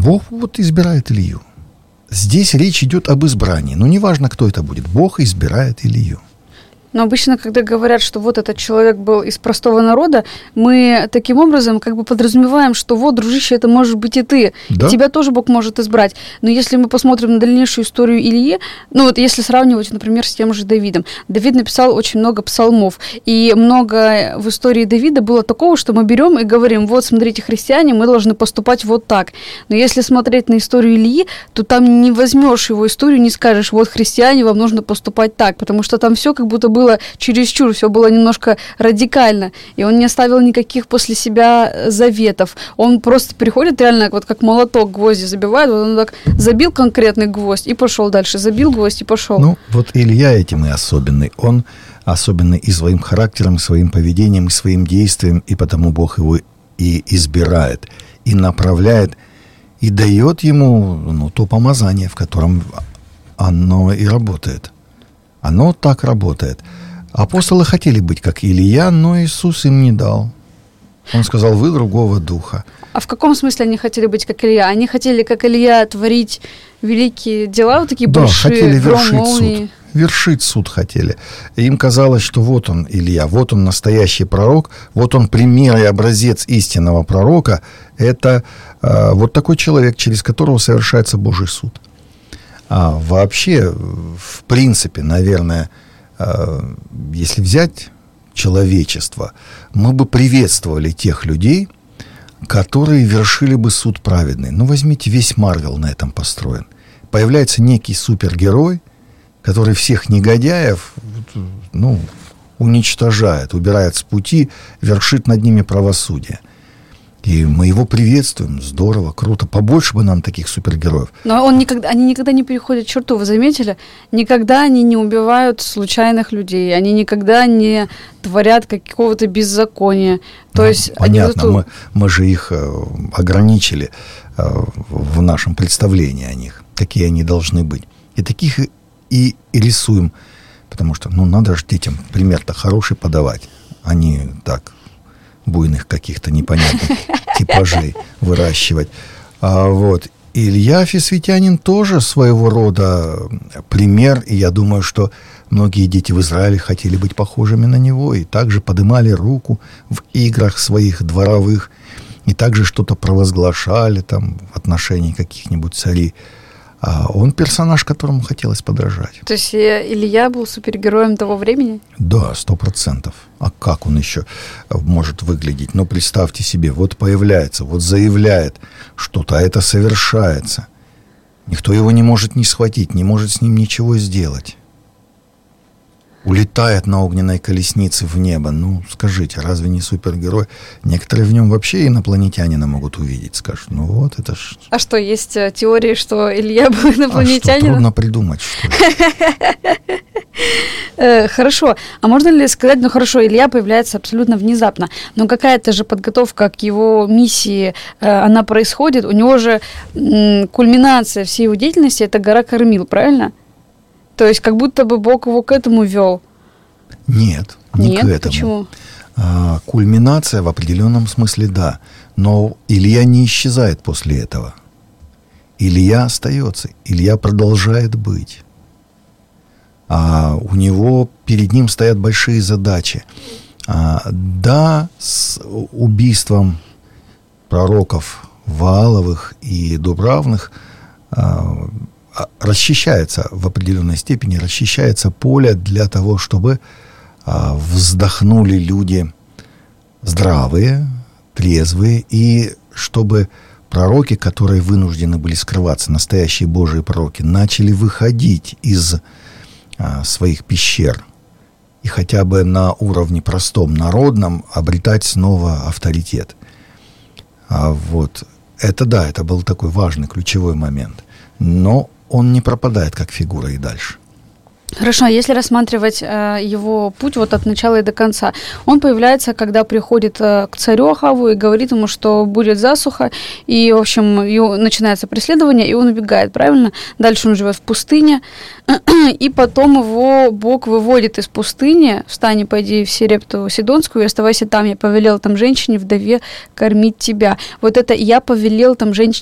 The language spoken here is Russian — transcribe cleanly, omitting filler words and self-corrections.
Бог вот избирает Илью. Здесь речь идет об избрании. Но неважно, кто это будет. Бог избирает Илью. Но обычно, когда говорят, что вот этот человек был из простого народа, мы таким образом как бы подразумеваем, что вот, дружище, это может быть и ты. Да? И тебя тоже Бог может избрать. Но если мы посмотрим на дальнейшую историю Ильи, ну вот если сравнивать, например, с тем же Давидом. Давид написал очень много псалмов. И много в истории Давида было такого, что мы берем и говорим, вот, смотрите, христиане, мы должны поступать вот так. Но если смотреть на историю Ильи, то там не возьмешь его историю, не скажешь, вот, христиане, вам нужно поступать так. Потому что там все как будто было чересчур, все было немножко радикально, и он не оставил никаких после себя заветов. Он просто приходит реально, вот как молоток гвозди забивает, вот он так забил конкретный гвоздь и пошел дальше, забил гвоздь и пошел. Ну, вот Илья этим и особенный. Он особенный и своим характером, и своим поведением, и своим действием, и потому Бог его и избирает, и направляет, и дает ему то помазание, в котором оно и работает. Оно так работает. Апостолы хотели быть как Илья, но Иисус им не дал. Он сказал, вы другого духа. А в каком смысле они хотели быть как Илья? Они хотели, как Илья, творить великие дела, вот такие большие, хотели вершить суд. Вершить суд хотели. Им казалось, что вот он, Илья, вот он настоящий пророк, вот он пример и образец истинного пророка. Это вот такой человек, через которого совершается Божий суд. А вообще, в принципе, наверное, если взять человечество, мы бы приветствовали тех людей, которые вершили бы суд праведный. Ну, возьмите, весь Марвел на этом построен. Появляется некий супергерой, который всех негодяев, уничтожает, убирает с пути, вершит над ними правосудие. И мы его приветствуем. Здорово, круто. Побольше бы нам таких супергероев. Но они никогда не переходят черту, вы заметили? Никогда они не убивают случайных людей. Они никогда не творят какого-то беззакония. То есть понятно, мы же их ограничили в нашем представлении о них. Какие они должны быть. И таких и рисуем. Потому что, надо же детям пример-то хороший подавать. Они так... буйных каких-то непонятных типажей выращивать. Илья Фисвитянин тоже своего рода пример, и я думаю, что многие дети в Израиле хотели быть похожими на него, и также поднимали руку в играх своих дворовых, и также что-то провозглашали там в отношении каких-нибудь царей. А он персонаж, которому хотелось подражать. То есть Илья был супергероем того времени? Да, 100%. А как он еще может выглядеть? Представьте себе, вот появляется, вот заявляет что-то, а это совершается. Никто его не может не схватить, не может с ним ничего сделать. Улетает на огненной колеснице в небо. Скажите, разве не супергерой? Некоторые в нем вообще инопланетянина могут увидеть. Скажут, это ж... А что, есть теории, что Илья был инопланетянином? А что, трудно придумать, что ли? Хорошо. А можно ли сказать, Илья появляется абсолютно внезапно, но какая-то же подготовка к его миссии, она происходит. У него же кульминация всей его деятельности – это гора Кармил, правильно? То есть как будто бы Бог его к этому вел. Нет, не к этому. Почему? Кульминация в определенном смысле да, но Илья не исчезает после этого. Илья остается, Илья продолжает быть. У него перед ним стоят большие задачи. С убийством пророков Вааловых и Дубравных расчищается в определенной степени, расчищается поле для того, чтобы вздохнули люди здравые, трезвые, и чтобы пророки, которые вынуждены были скрываться, настоящие Божьи пророки, начали выходить из своих пещер и хотя бы на уровне простом, народном, обретать снова авторитет. Это был такой важный, ключевой момент. Но он не пропадает как фигура и дальше. Хорошо, если рассматривать его путь от начала и до конца, он появляется, когда приходит к царю Ахаву и говорит ему, что будет засуха, и, в общем, начинается преследование, и он убегает, правильно? Дальше он живет в пустыне, и потом его Бог выводит из пустыни: «Встань и пойди в Сарепту Сидонскую и оставайся там, я повелел там женщине, вдове, кормить тебя». Вот это «я повелел там женщине